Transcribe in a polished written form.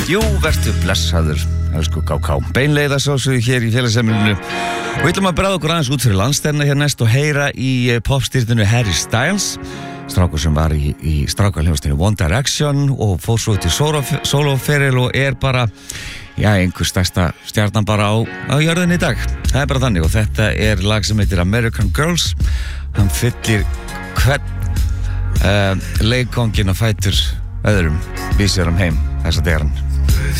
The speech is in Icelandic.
Jú, vertu blessaður, elsku KK. Beinleiða sásöðu hér í félagsheimilinu. Og við ætlum að bregða okkur aðeins út fyrir landstærna hér næst og heyra í popstýrninu Harry Styles. Strákur sem var í strákarhljómsveitinu One Direction og fór svo til sólóferil og bara, einhver stærsta stjarnan bara á jörðinni í dag. Það bara þannig og þetta lag sem heitir American Girls. Hann fyllir hvern leikongin á fætur öðrum vísir heim þessa degaran.